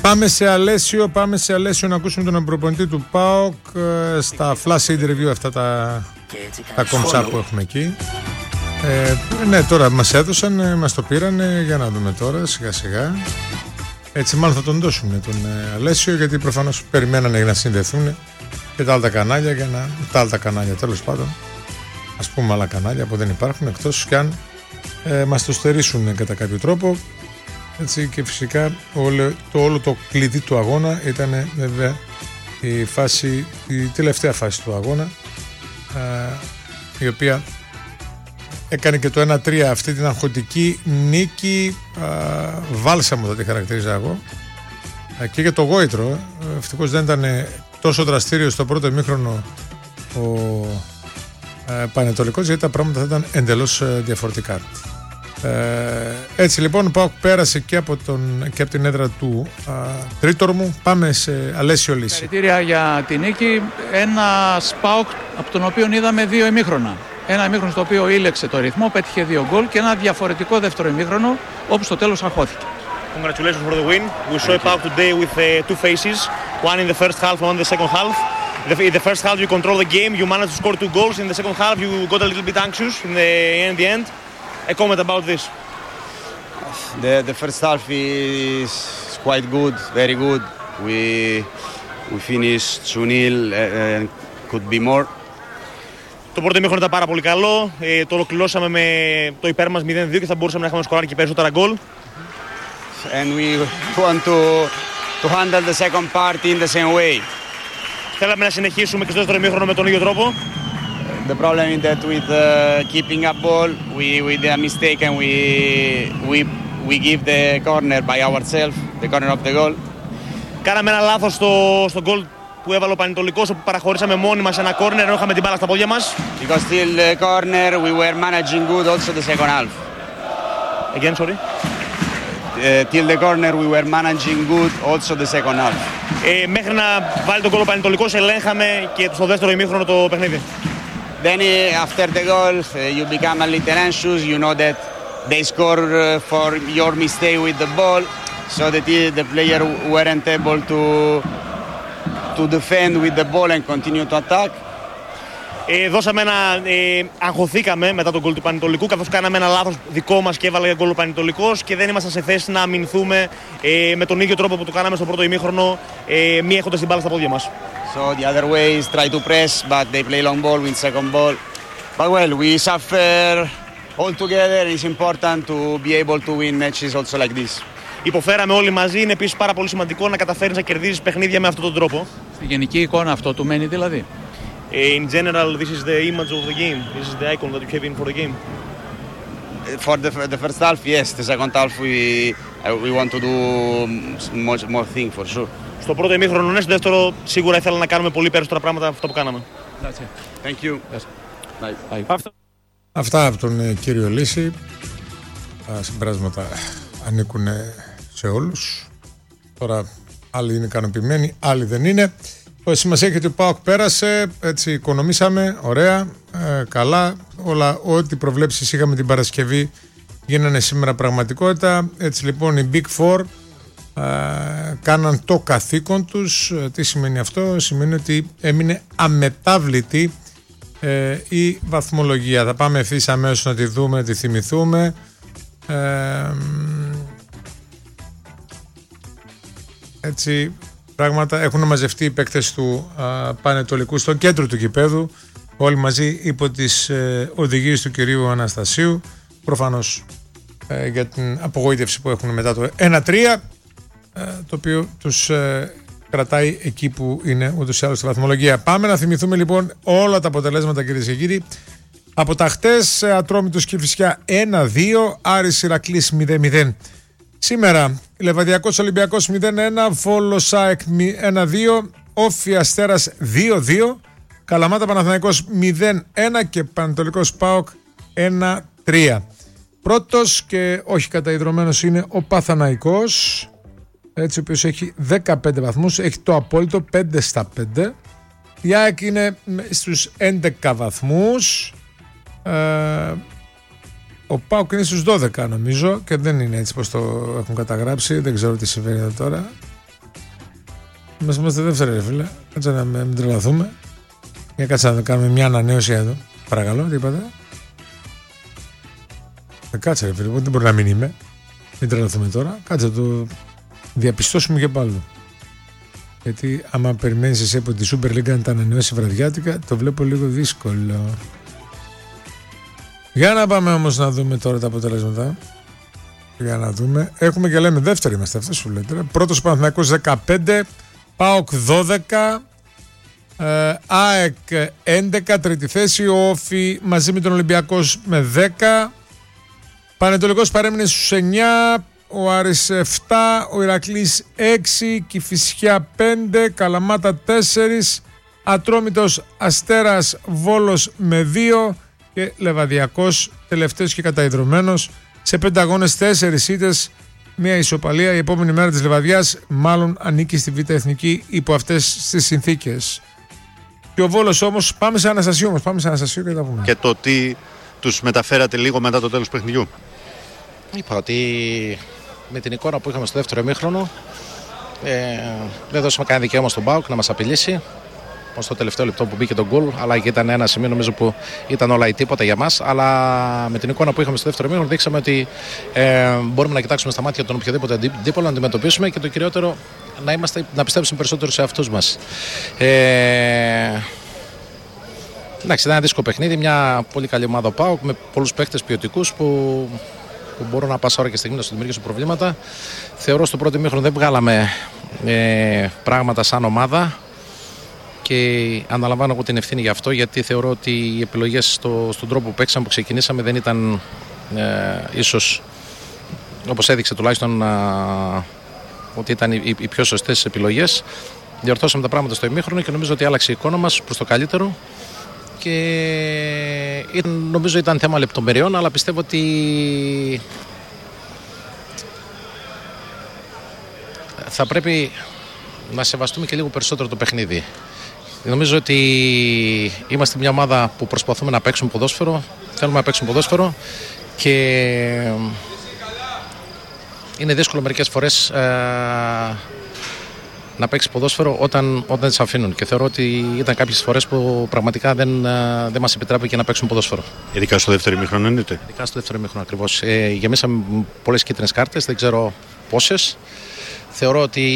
Πάμε σε Αλέσιο να ακούσουμε τον προπονητή του ΠΑΟΚ στα flash interview, αυτά τα κομψά που έχουμε εκεί. Ναι, τώρα μας έδωσαν, μας το πήραν, για να δούμε τώρα σιγά σιγά. Έτσι μάλλον θα τον δώσουν τον Αλέσιο, γιατί προφανώς περιμένανε να συνδεθούν και τα άλλα κανάλια, τέλος πάντων, ας πούμε άλλα κανάλια που δεν υπάρχουν, εκτός κι αν μας το στερήσουν κατά κάποιο τρόπο. Έτσι, και φυσικά όλο το κλειδί του αγώνα ήταν βέβαια η τελευταία φάση του αγώνα, η οποία έκανε και το 1-3, αυτή την αγχωτική νίκη, βάλσαμο θα τη χαρακτηρίζα εγώ, και για το γόητρο. Ευτυχώς δεν ήταν τόσο δραστήριο στο πρώτο ημίχρονο ο Πανετολικός, γιατί τα πράγματα θα ήταν εντελώς διαφορετικά. Έτσι λοιπόν ο ΠΑΟΚ πέρασε και από την έδρα του Τρίτορμου. Πάμε σε Αλέσιο Λύση. Συγχαρητήρια για την νίκη. Ένα ΠΑΟΚ από τον οποίο είδαμε δύο ημίχρονα. Ένα ημίχρονο στο οποίο ήλεξε το ρυθμό, πέτυχε 2 γκολ, και ένα διαφορετικό δεύτερο ημίχρονο όπου στο τέλος αγχώθηκε. Congratulations for the win. We saw a PAOK today with two faces, one in the first half, one in the second half. In the first half you control the game, you managed to score 2 goals. In the second half you got a little bit anxious in the end. A comment about this. The first half is quite good, very good. We finished 2-0 and could be more. Το πρώτο ημίχρονο ήταν πάρα πολύ καλό. Το ολοκληρώσαμε με το υπέρ μας 0-2 και θα μπορούσαμε να έχουμε σκοράρει και περισσότερα γκολ. And we want to handle the second part in the same way. Θέλαμε να συνεχίσουμε και στο δεύτερο ημίχρονο με τον ίδιο τρόπο. The problem is that with keeping up ball, we did a mistake and we give the corner by ourselves, the corner of the goal. Κάναμε ένα λάθος στο γκολ που έβαλε ο Πανετολικός, όπου παραχωρήσαμε μόνοι μας ένα corner ενώ είχαμε την μπάλα στα πόδια μας. Because till the corner we were managing good also the second half. Again, sorry. Till the corner we were managing good also the second half. Μέχρι να βάλει τον γκολ ο Πανετολικός ελέγχαμε και στο δεύτερο ημίχρονο το παιχνίδι. Then after the goal you become a little anxious, you know that they score for your mistake with the ball, so that the player weren't able to defend with the ball and continue to attack. Αγχωθήκαμε μετά τον γκολ του Πανετολικού, καθώς κάναμε ένα λάθος δικό μας και έβαλε γκολ ο Πανετολικός και δεν ήμασταν σε θέση να αμυνθούμε με τον ίδιο τρόπο που το κάναμε στο πρώτο ημίχρονο, μη έχοντας την μπάλα στα πόδια μας. So the other way is try to press, but they play long ball, win second ball. But well, we suffer all together. It's important to be able to win matches also like this. Υποφέραμε όλοι μαζί. Είναι επίσης πάρα πολύ σημαντικό να καταφέρεις να κερδίζεις παιχνίδια με αυτόν τον τρόπο. Στη γενική εικόνα αυτό του μένει δηλαδή. In general, this is the image of the game. This is the icon that you have in for the game. For the first half, yes. The second half, we want to do much more things for sure. Στο πρώτο ημίχρονο, ναι. Στο δεύτερο, σίγουρα ήθελα να κάνουμε πολύ περισσότερα πράγματα από αυτά που κάναμε. Thank you. Bye. Αυτά από τον κύριο Λύση. Τα συμπεράσματα ανήκουν σε όλους. Τώρα άλλοι είναι ικανοποιημένοι, άλλοι δεν είναι. Η σημασία έχει ότι ο ΠΑΟΚ πέρασε, έτσι οικονομήσαμε, ωραία, καλά. Ό,τι προβλέψεις είχαμε την Παρασκευή γίνανε σήμερα πραγματικότητα. Έτσι λοιπόν οι Big Four κάναν το καθήκον τους. Τι σημαίνει αυτό? Σημαίνει ότι έμεινε αμετάβλητη η βαθμολογία. Θα πάμε ευθύς αμέσως να τη δούμε, να τη θυμηθούμε. Έτσι πράγματα έχουν μαζευτεί οι παίκτες του Πανετολικού στο κέντρο του γηπέδου, όλοι μαζί υπό τις οδηγίες του κυρίου Αναστασίου, προφανώς για την απογοήτευση που έχουν μετά το 1-3, το οποίο τους κρατάει εκεί που είναι ούτως ή άλλως στη βαθμολογία. Πάμε να θυμηθούμε λοιπόν όλα τα αποτελέσματα, κυρίες και κύριοι. Από τα χτες, Ατρόμητος Κηφισιά 1-2, Άρης Ηρακλής 0-0. Σήμερα Λεβαδιακός Ολυμπιακός 0-1, Βόλος ΑΕΚ 1-2, Όφη Αστέρας 2-2, Καλαμάτα Παναθηναϊκός 0-1 και Πανετολικός ΠΑΟΚ 1-3. Πρώτος και όχι καταϊδρωμένος είναι ο Παθαναϊκός, έτσι, ο οποίος έχει 15 βαθμούς, έχει το απόλυτο 5 στα 5. Η ΑΕΚ είναι στους 11 βαθμούς. Ο ΠΑΟΚ είναι στους 12 νομίζω και δεν είναι έτσι πως το έχουν καταγράψει. Δεν ξέρω τι συμβαίνει εδώ τώρα. Είμαστε δεύτεροι, ρε φίλε. Κάτσε να μην τρελαθούμε. Για κάτσε να κάνουμε μια ανανέωση εδώ. Παρακαλώ, τι είπατε? Κάτσε, ρε φίλε, δεν μπορεί να μην είμαι. Μην τρελαθούμε τώρα. Κάτσε το διαπιστώσουμε και πάλι. Γιατί άμα περιμένεις εσύ από τη Super League να τα ανανεώσει βραδιάτικα, το βλέπω λίγο δύσκολο. Για να πάμε όμως να δούμε τώρα τα αποτελέσματα. Για να δούμε. Έχουμε και λέμε δεύτεροι είμαστε, αυτό σου λέτε. Πρώτος Παναθηναϊκός 15, ΠΑΟΚ 12, ΑΕΚ 11, τρίτη θέση, ο Όφη μαζί με τον Ολυμπιακός με 10, Πανετολικός παρέμεινε στους 9, ο Άρης 7, ο Ηρακλής 6, Κηφισιά 5, Καλαμάτα 4, Ατρόμητος Αστέρας Βόλος με 2 και Λεβαδιακός τελευταίος και καταϊδρωμένος σε 5 αγώνες 4 ήττες, μια ισοπαλία. Η επόμενη μέρα της Λεβαδιάς μάλλον ανήκει στη Β' Εθνική υπό αυτές τις συνθήκες. Και ο Βόλος όμως, πάμε σε Αναστασίου και τα πούμε. Και το τι τους μεταφέρατε λίγο μετά το τέλος του παιχνιδιού. Είπα ότι με την εικόνα που είχαμε στο δεύτερο ημίχρονο δεν δώσαμε κανένα δικαίωμα στον ΠΑΟΚ να μας απειλήσει. Στο τελευταίο λεπτό που μπήκε τον γκολ, αλλά και ήταν ένα σημείο νομίζω που ήταν όλα ή τίποτα για μας. Αλλά με την εικόνα που είχαμε στο δεύτερο μήνα δείξαμε ότι μπορούμε να κοιτάξουμε στα μάτια τον οποιοδήποτε αντίπολο, να αντιμετωπίσουμε και το κυριότερο να πιστέψουμε περισσότερο σε αυτούς μας. Εντάξει, ήταν ένα δύσκολο παιχνίδι, μια πολύ καλή ομάδα ΠΑΟΚ με πολλούς παίκτες ποιοτικούς που μπορούν να πάσα ώρα και στιγμή να σου δημιουργήσουν προβλήματα. Θεωρώ στο πρώτο ημίχρονο δεν βγάλαμε πράγματα σαν ομάδα. Και αναλαμβάνω εγώ την ευθύνη γι' αυτό, γιατί θεωρώ ότι οι επιλογές στον τρόπο που παίξαμε, που ξεκινήσαμε, δεν ήταν ίσως, όπως έδειξε τουλάχιστον, ότι ήταν οι πιο σωστές επιλογές. Διορθώσαμε τα πράγματα στο ημίχρονο και νομίζω ότι άλλαξε η εικόνα μας προς το καλύτερο. Και νομίζω ήταν θέμα λεπτομεριών, αλλά πιστεύω ότι θα πρέπει να σεβαστούμε και λίγο περισσότερο το παιχνίδι. Νομίζω ότι είμαστε μια ομάδα που προσπαθούμε να παίξουμε ποδόσφαιρο, θέλουμε να παίξουμε ποδόσφαιρο και είναι δύσκολο μερικές φορές να παίξει ποδόσφαιρο όταν σε αφήνουν και θεωρώ ότι ήταν κάποιες φορές που πραγματικά δεν μας επιτράπηκε να παίξουμε ποδόσφαιρο. Ειδικά στο δεύτερο ημίχρονο εννοείται. Ειδικά στο δεύτερο ημίχρονο ακριβώς. Γεμίσαμε πολλές κίτρινες κάρτες, δεν ξέρω πόσες. Θεωρώ ότι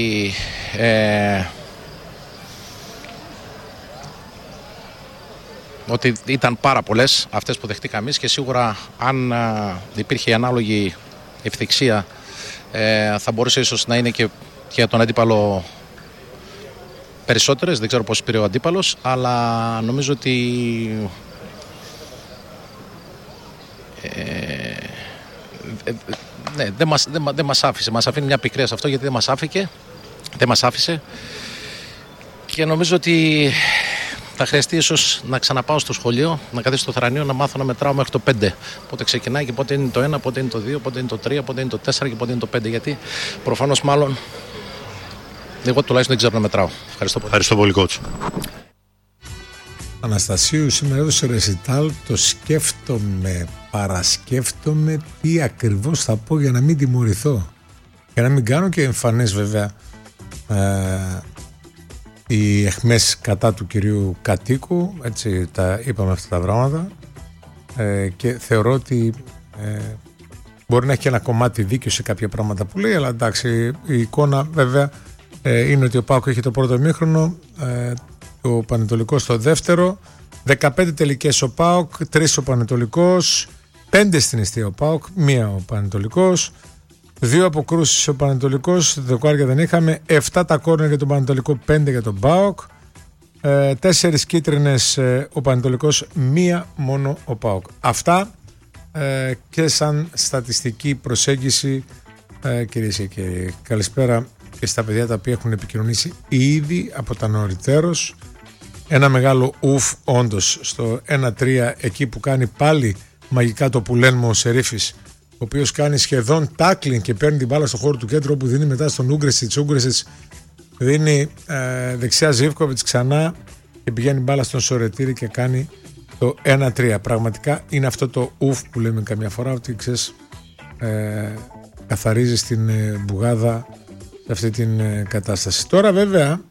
ότι ήταν πάρα πολλές αυτές που δεχτήκαμε εμείς και σίγουρα αν υπήρχε η ανάλογη ευθυξία θα μπορούσε ίσως να είναι και για τον αντίπαλο περισσότερες, δεν ξέρω πώς πήρε ο αντίπαλος, αλλά νομίζω ότι δεν μας άφησε, μας αφήνει μια πικρία σε αυτό γιατί δεν μας άφησε και νομίζω ότι θα χρειαστεί ίσως να ξαναπάω στο σχολείο, να καθίσω στο θρανείο, να μάθω να μετράω μέχρι το 5. Πότε ξεκινάει και πότε είναι το 1, πότε είναι το 2, πότε είναι το 3, πότε είναι το 4 και πότε είναι το 5. Γιατί προφανώς μάλλον εγώ τουλάχιστον δεν ξέρω να μετράω. Ευχαριστώ πολύ. Ευχαριστώ πολύ, coach. Αναστασίου σήμερα έδωσε ρεσιτάλ, το σκέφτομαι, παρασκέφτομαι τι ακριβώς θα πω για να μην τιμωρηθώ. Για να μην κάνω και εμφανές βέβαια οι αιχμές κατά του κυρίου κατοίκου, έτσι τα είπαμε αυτά τα πράγματα και θεωρώ ότι μπορεί να έχει και ένα κομμάτι δίκιο σε κάποια πράγματα που λέει, αλλά εντάξει η εικόνα βέβαια είναι ότι ο ΠΑΟΚ έχει το πρώτο ημίχρονο, ο Πανετολικός το δεύτερο, 15 τελικές ο ΠΑΟΚ, 3 ο Πανετολικός, 5 στην εστία ο ΠΑΟΚ, 1 ο Πανετολικός, 2 αποκρούσεις ο Πανετολικός, δεκάρια δεν είχαμε, 7 τα κόρνερ για τον Πανετολικό, 5 για τον ΠΑΟΚ, 4 κίτρινες ο Πανετολικός, 1 μόνο ο ΠΑΟΚ. Αυτά και σαν στατιστική προσέγγιση, κυρίες και κύριοι. Καλησπέρα και στα παιδιά τα οποία έχουν επικοινωνήσει ήδη από τα νωριτέρως. Ένα μεγάλο ουφ όντως στο 1-3 εκεί που κάνει πάλι μαγικά το που λένε ο Σερίφης, ο οποίος κάνει σχεδόν τάκλινγκ και παίρνει την μπάλα στο χώρο του κέντρου, όπου δίνει μετά στον Ούγκρεσιτς, δίνει δεξιά Ζίβκοβιτς ξανά και πηγαίνει μπάλα στον Σορετήρη και κάνει το 1-3. Πραγματικά είναι αυτό το ουφ που λέμε καμιά φορά, ότι ξέρεις, καθαρίζει την μπουγάδα σε αυτή την κατάσταση. Τώρα βέβαια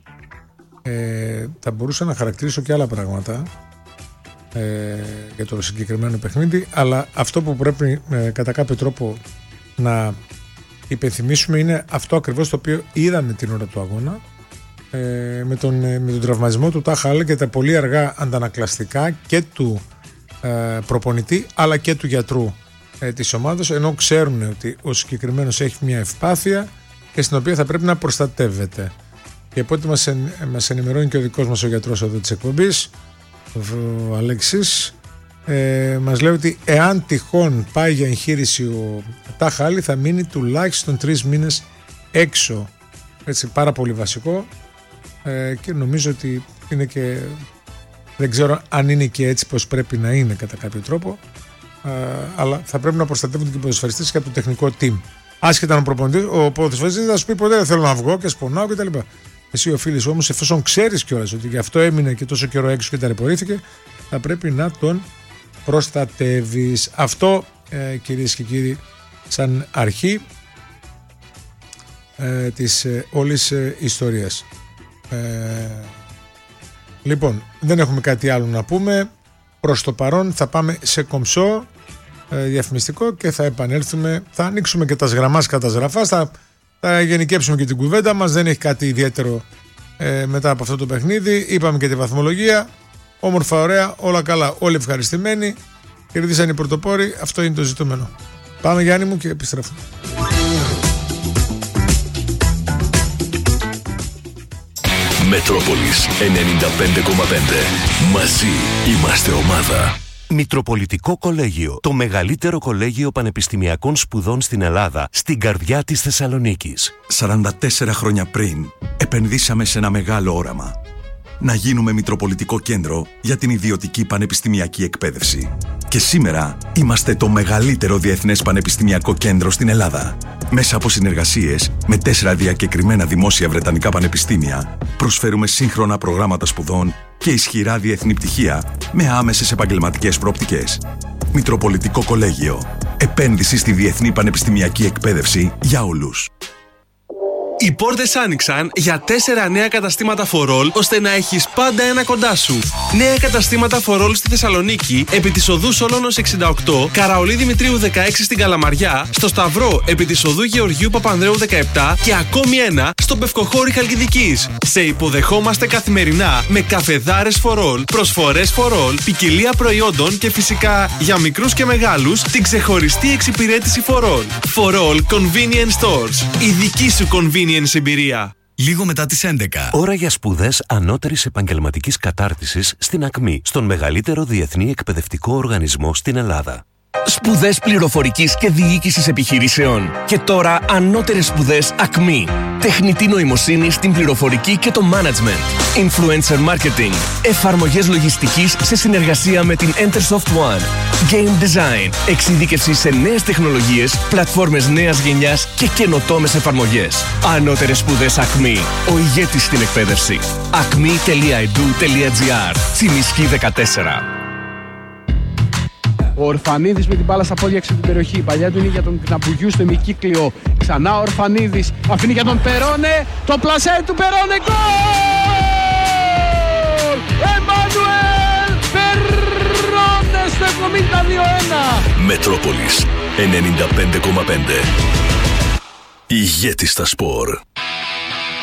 θα μπορούσα να χαρακτηρίσω και άλλα πράγματα για το συγκεκριμένο παιχνίδι, αλλά αυτό που πρέπει κατά κάποιο τρόπο να υπενθυμίσουμε είναι αυτό ακριβώς το οποίο είδαμε την ώρα του αγώνα, με τον τραυματισμό του Τάχα και τα πολύ αργά αντανακλαστικά και του προπονητή αλλά και του γιατρού της ομάδας, ενώ ξέρουν ότι ο συγκεκριμένος έχει μια ευπάθεια και στην οποία θα πρέπει να προστατεύεται. Και από ό,τι μας ενημερώνει και ο δικός μας ο γιατρός εδώ της εκπομπής, ο Αλέξης, μας λέει ότι εάν τυχόν πάει για εγχείρηση ο Τάχα θα μείνει τουλάχιστον 3 μήνες έξω. Έτσι, πάρα πολύ βασικό, και νομίζω ότι είναι και, δεν ξέρω αν είναι και έτσι πως πρέπει να είναι κατά κάποιο τρόπο, αλλά θα πρέπει να προστατεύονται και οι ποδοσφαιριστές και από το τεχνικό team. Άσχετα να προπονητή, ο ποδοσφαιριστής θα σου πει ποτέ δεν θέλω να βγω και σπονάω κτλ. Εσύ οφείλεις όμως, εφόσον ξέρεις κιόλας ότι γι' αυτό έμεινε και τόσο καιρό έξω και ταλαιπωρήθηκε, θα πρέπει να τον προστατεύεις. Αυτό, κυρίες και κύριοι, σαν αρχή της όλης ιστορίας. Λοιπόν, δεν έχουμε κάτι άλλο να πούμε. Προς το παρόν θα πάμε σε κομψό διαφημιστικό και θα επανέλθουμε. Θα ανοίξουμε και τα σγραμμάς κατά σγραφάς, θα γενικέψουμε και την κουβέντα μας. Δεν έχει κάτι ιδιαίτερο μετά από αυτό το παιχνίδι. Είπαμε και τη βαθμολογία. Όμορφα, ωραία, όλα καλά, όλοι ευχαριστημένοι. Κερδίσαν οι πρωτοπόροι, αυτό είναι το ζητούμενο. Πάμε, Γιάννη μου, και επιστρέφουμε. Μετρόπολης 95,5. Μαζί είμαστε ομάδα. Μητροπολιτικό Κολέγιο. Το μεγαλύτερο κολέγιο πανεπιστημιακών σπουδών στην Ελλάδα, στην καρδιά της Θεσσαλονίκης. 44 χρόνια πριν, επενδύσαμε σε ένα μεγάλο όραμα. Να γίνουμε Μητροπολιτικό Κέντρο για την ιδιωτική πανεπιστημιακή εκπαίδευση. Και σήμερα είμαστε το μεγαλύτερο διεθνές πανεπιστημιακό κέντρο στην Ελλάδα. Μέσα από συνεργασίες με 4 διακεκριμένα δημόσια βρετανικά πανεπιστήμια, προσφέρουμε σύγχρονα προγράμματα σπουδών και ισχυρά διεθνή πτυχία με άμεσες επαγγελματικές προοπτικές. Μητροπολιτικό Κολέγιο. Επένδυση στη διεθνή πανεπιστημιακή εκπαίδευση για όλους. Οι πόρτες άνοιξαν για 4 νέα καταστήματα For All, ώστε να έχεις πάντα ένα κοντά σου. Νέα καταστήματα For All στη Θεσσαλονίκη, επί της οδού Σόλωνος 68, Καραολί Δημητρίου 16 στην Καλαμαριά, στο Σταυρό επί της οδού Γεωργίου Παπανδρέου 17 και ακόμη ένα στο Πευκοχώρη Χαλκιδικής. Σε υποδεχόμαστε καθημερινά με καφεδάρες For All, προσφορές For All, ποικιλία προϊόντων και φυσικά για μικρούς και μεγάλους την ξεχωριστή εξυπηρέτηση For All. For All Convenience Stores. Η δική σου convenience εμπειρία. Λίγο μετά τις 11. Ώρα για σπουδές ανώτερης επαγγελματικής κατάρτισης στην ΑΚΜΗ, στον μεγαλύτερο διεθνή εκπαιδευτικό οργανισμό στην Ελλάδα. Σπουδές πληροφορικής και διοίκησης επιχειρήσεων. Και τώρα ανώτερες σπουδές ΑΚΜΗ. Τεχνητή νοημοσύνη στην πληροφορική και το management. Influencer marketing. Εφαρμογές λογιστικής σε συνεργασία με την Entersoft One. Game design. Εξειδίκευση σε νέες τεχνολογίες, πλατφόρμες νέας γενιάς και καινοτόμες εφαρμογές. Ανώτερες σπουδές ΑΚΜΗ. Ο ηγέτης στην εκπαίδευση. acme.edu.gr. Τσιμισκή 14. Ο Ορφανίδης με την μπάλα στα πόδια έξω την περιοχή. Η παλιά του είναι για τον Κναπουγιού στο ημικύκλιο. Ξανά ο Ορφανίδης αφήνει για τον Περόνε. Το πλασέ του Περόνε. Γκολ! Εμμανουέλ Περόνε στο 72-1. Μετρόπολης 95,5. Ηγέτη στα σπορ.